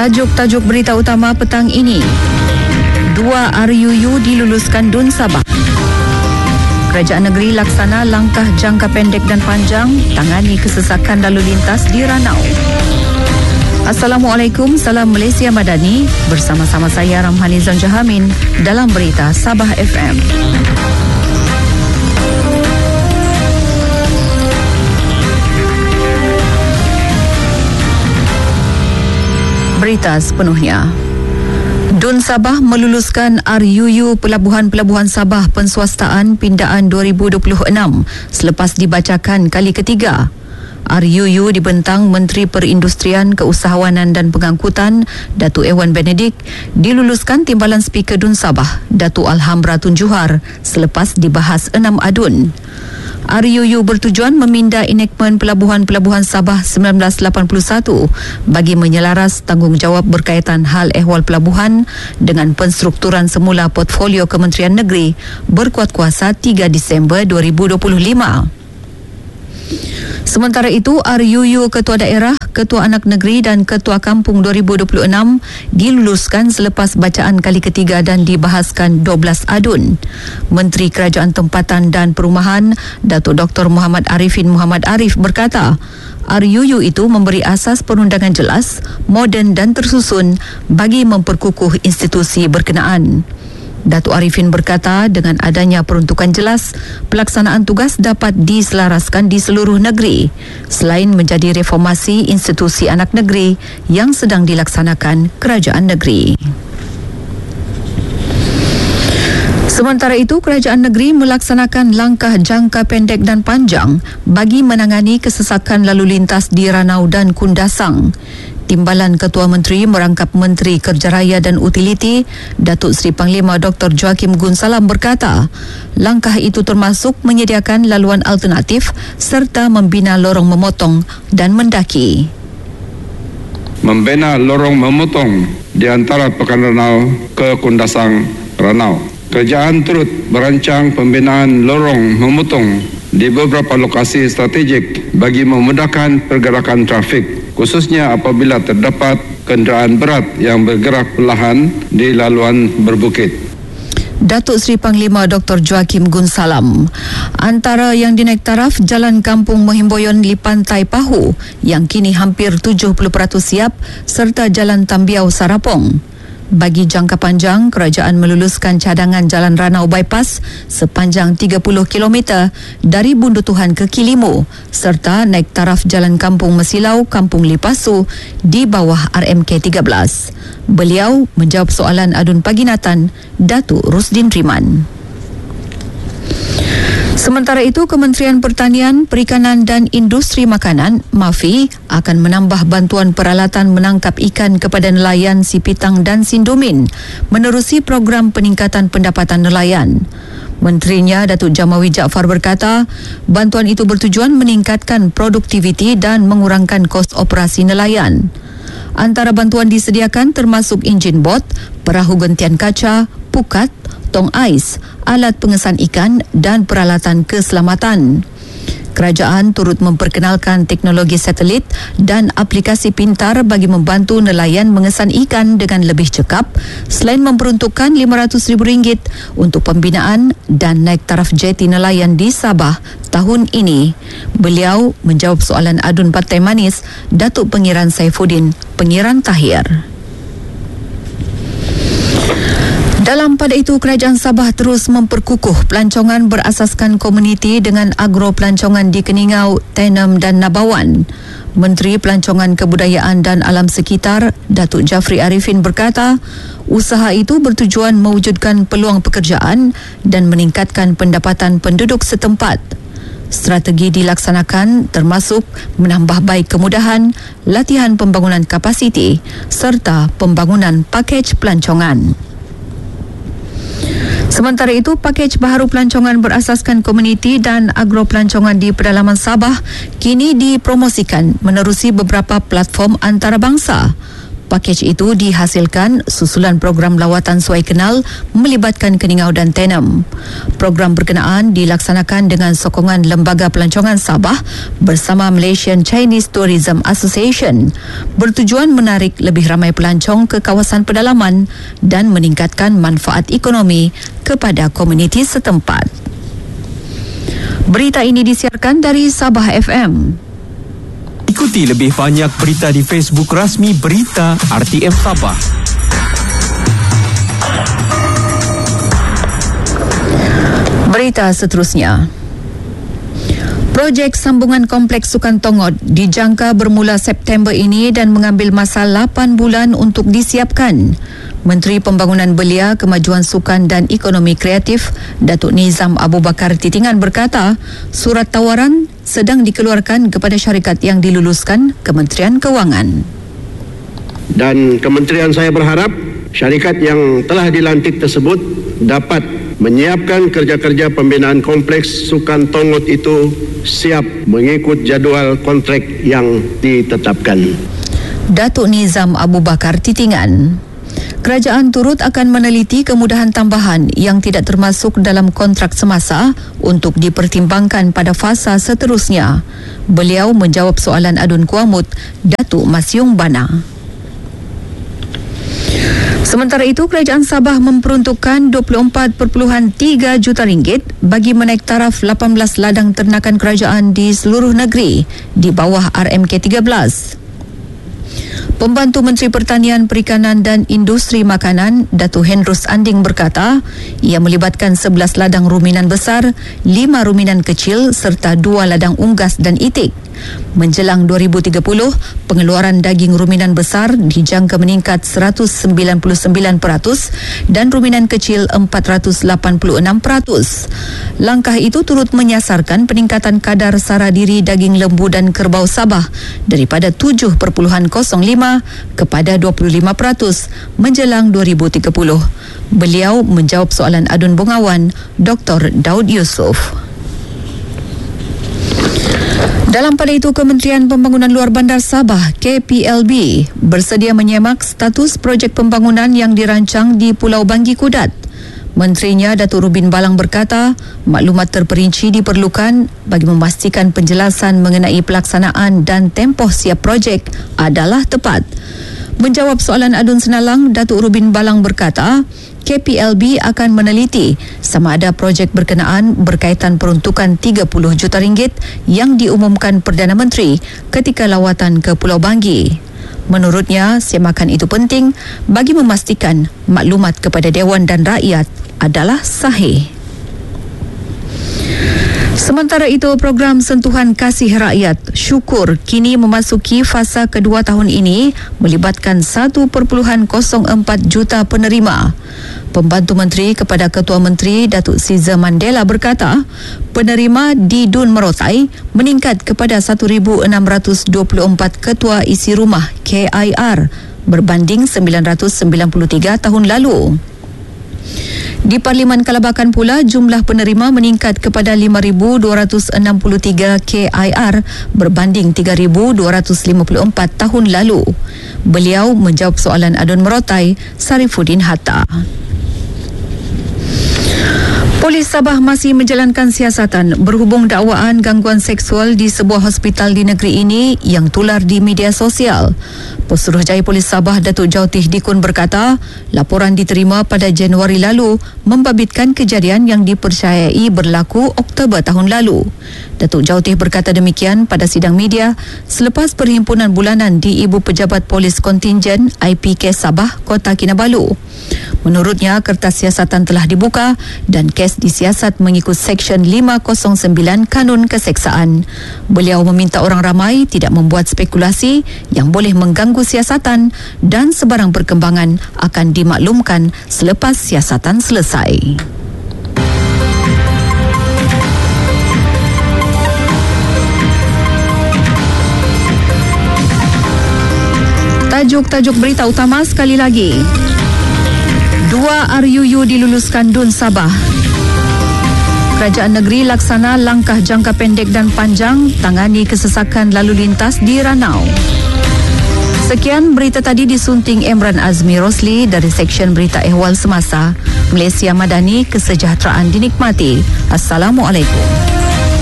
Tajuk-tajuk berita utama petang ini. 2 RUU diluluskan DUN Sabah. Kerajaan negeri laksana langkah jangka pendek dan panjang tangani kesesakan lalu lintas di Ranau. Assalamualaikum, salam Malaysia Madani. Bersama-sama saya Ramhani Zanjahamin dalam berita Sabah FM. Berita sepenuhnya. DUN Sabah meluluskan RUU Pelabuhan-Pelabuhan Sabah Penswastaan Pindaan 2026 selepas dibacakan kali ketiga. RUU dibentang Menteri Perindustrian, Keusahawanan dan Pengangkutan Datuk Ewan Benedict diluluskan Timbalan Speaker DUN Sabah Datuk Alhambra Tun Juhar selepas dibahas 6 adun. RUU bertujuan meminda enakmen Pelabuhan-Pelabuhan Sabah 1981 bagi menyelaras tanggungjawab berkaitan hal ehwal pelabuhan dengan penstrukturan semula portfolio Kementerian Negeri berkuat kuasa 3 Disember 2025. Sementara itu, RUU Ketua Daerah, Ketua Anak Negeri dan Ketua Kampung 2026 diluluskan selepas bacaan kali ketiga dan dibahaskan 12 adun. Menteri Kerajaan Tempatan dan Perumahan, Datuk Dr. Muhammad Arifin Muhammad Arif berkata, RUU itu memberi asas perundangan jelas, moden dan tersusun bagi memperkukuh institusi berkenaan. Datuk Arifin berkata dengan adanya peruntukan jelas, pelaksanaan tugas dapat diselaraskan di seluruh negeri selain menjadi reformasi institusi anak negeri yang sedang dilaksanakan kerajaan negeri. Sementara itu, kerajaan negeri melaksanakan langkah jangka pendek dan panjang bagi menangani kesesakan lalu lintas di Ranau dan Kundasang. Timbalan Ketua Menteri merangkap Menteri Kerja Raya dan Utiliti, Datuk Seri Panglima Dr. Joachim Gunsalam berkata, langkah itu termasuk menyediakan laluan alternatif serta membina lorong memotong dan mendaki. Membina lorong memotong di antara Pekan Ranau ke Kundasang Ranau. Kerajaan turut merancang pembinaan lorong memotong di beberapa lokasi strategik bagi memudahkan pergerakan trafik, khususnya apabila terdapat kenderaan berat yang bergerak perlahan di laluan berbukit. Datuk Seri Panglima Dr. Joachim Gunsalam. Antara yang dinaik taraf Jalan Kampung Mahimboyon di Pantai Pahu yang kini hampir 70% siap serta Jalan Tambiau Sarapong. Bagi jangka panjang, kerajaan meluluskan cadangan Jalan Ranau Bypass sepanjang 30 km dari Bundutuhan ke Kilimu serta naik taraf Jalan Kampung Mesilau, Kampung Lipasu di bawah RMK 13. Beliau menjawab soalan adun Paginatan Datuk Rusdin Riman. Sementara itu, Kementerian Pertanian, Perikanan dan Industri Makanan, MAFI, akan menambah bantuan peralatan menangkap ikan kepada nelayan Sipitang dan Sindomin menerusi program peningkatan pendapatan nelayan. Menterinya, Datuk Jamawi Jaafar berkata, bantuan itu bertujuan meningkatkan produktiviti dan mengurangkan kos operasi nelayan. Antara bantuan disediakan termasuk enjin bot, perahu gentian kaca, pukat, tong ais, alat pengesan ikan dan peralatan keselamatan. Kerajaan turut memperkenalkan teknologi satelit dan aplikasi pintar bagi membantu nelayan mengesan ikan dengan lebih cekap selain memperuntukkan RM500,000 untuk pembinaan dan naik taraf jeti nelayan di Sabah tahun ini. Beliau menjawab soalan adun Pantai Manis Datuk Pengiran Saifuddin Pengiran Tahir. Dalam pada itu, Kerajaan Sabah terus memperkukuh pelancongan berasaskan komuniti dengan agro pelancongan di Keningau, Tenem dan Nabawan. Menteri Pelancongan Kebudayaan dan Alam Sekitar, Datuk Jafri Arifin berkata, usaha itu bertujuan mewujudkan peluang pekerjaan dan meningkatkan pendapatan penduduk setempat. Strategi dilaksanakan termasuk menambah baik kemudahan, latihan pembangunan kapasiti serta pembangunan pakej pelancongan. Sementara itu, pakej baharu pelancongan berasaskan komuniti dan agro pelancongan di pedalaman Sabah kini dipromosikan menerusi beberapa platform antarabangsa. Pakej itu dihasilkan susulan program lawatan suai kenal melibatkan Keningau dan Tenem. Program berkenaan dilaksanakan dengan sokongan Lembaga Pelancongan Sabah bersama Malaysian Chinese Tourism Association, bertujuan menarik lebih ramai pelancong ke kawasan pedalaman dan meningkatkan manfaat ekonomi kepada komuniti setempat. Berita ini disiarkan dari Sabah FM. Ikuti lebih banyak berita di Facebook rasmi Berita RTM Sabah. Berita seterusnya. Projek sambungan Kompleks Sukan Tongot dijangka bermula September ini dan mengambil masa 8 bulan untuk disiapkan. Menteri Pembangunan Belia, Kemajuan Sukan dan Ekonomi Kreatif, Datuk Nizam Abu Bakar Titingan berkata, surat tawaran sedang dikeluarkan kepada syarikat yang diluluskan Kementerian Kewangan. Dan kementerian saya berharap syarikat yang telah dilantik tersebut dapat menyiapkan kerja-kerja pembinaan Kompleks Sukan Tongot itu siap mengikut jadual kontrak yang ditetapkan. Datuk Nizam Abu Bakar Titingan. Kerajaan turut akan meneliti kemudahan tambahan yang tidak termasuk dalam kontrak semasa untuk dipertimbangkan pada fasa seterusnya. Beliau menjawab soalan adun Kuamut, Datuk Masyung Bana. Sementara itu, Kerajaan Sabah memperuntukkan 24.3 juta ringgit bagi menaik taraf 18 ladang ternakan kerajaan di seluruh negeri di bawah RMK13. Pembantu Menteri Pertanian, Perikanan dan Industri Makanan, Datuk Hendrus Anding berkata, ia melibatkan 11 ladang ruminan besar, 5 ruminan kecil serta 2 ladang unggas dan itik. Menjelang 2030, pengeluaran daging ruminan besar dijangka meningkat 199% dan ruminan kecil 486%. Langkah itu turut menyasarkan peningkatan kadar sara diri daging lembu dan kerbau Sabah daripada 7.05 kepada 25% menjelang 2030. Beliau menjawab soalan adun Bungawan, Dr. Daud Yusof. Dalam pada itu, Kementerian Pembangunan Luar Bandar Sabah KPLB bersedia menyemak status projek pembangunan yang dirancang di Pulau Banggi Kudat. Menterinya Datuk Rubin Balang berkata, maklumat terperinci diperlukan bagi memastikan penjelasan mengenai pelaksanaan dan tempoh siap projek adalah tepat. Menjawab soalan adun Senalang, Datuk Rubin Balang berkata, KPLB akan meneliti sama ada projek berkenaan berkaitan peruntukan 30 juta ringgit yang diumumkan Perdana Menteri ketika lawatan ke Pulau Banggi. Menurutnya, semakan itu penting bagi memastikan maklumat kepada Dewan dan rakyat adalah sahih. Sementara itu, program Sentuhan Kasih Rakyat Syukur kini memasuki fasa kedua tahun ini melibatkan 1.04 juta penerima. Pembantu Menteri kepada Ketua Menteri Datuk Siza Mandela berkata, penerima di Dun Merotai meningkat kepada 1,624 ketua isi rumah KIR berbanding 993 tahun lalu. Di Parlimen Kalabakan pula, jumlah penerima meningkat kepada 5,263 KIR berbanding 3,254 tahun lalu. Beliau menjawab soalan adun Merotai, Sarifuddin Hatta. Polis Sabah masih menjalankan siasatan berhubung dakwaan gangguan seksual di sebuah hospital di negeri ini yang tular di media sosial. Pesuruhjaya Polis Sabah Datuk Jautih Dikun berkata, laporan diterima pada Januari lalu membabitkan kejadian yang dipercayai berlaku Oktober tahun lalu. Datuk Jautih berkata demikian pada sidang media selepas perhimpunan bulanan di Ibu Pejabat Polis Kontingen IPK Sabah, Kota Kinabalu. Menurutnya, kertas siasatan telah dibuka dan kes disiasat mengikut Seksyen 509 Kanun Keseksaan. Beliau meminta orang ramai tidak membuat spekulasi yang boleh mengganggu siasatan dan sebarang perkembangan akan dimaklumkan selepas siasatan selesai. Tajuk-tajuk berita utama sekali lagi. 2 RUU diluluskan Dun Sabah. Kerajaan negeri laksana langkah jangka pendek dan panjang tangani kesesakan lalu lintas di Ranau. Sekian berita tadi disunting Emran Azmi Rosli dari Seksyen Berita Ehwal Semasa. Malaysia Madani, kesejahteraan dinikmati. Assalamualaikum.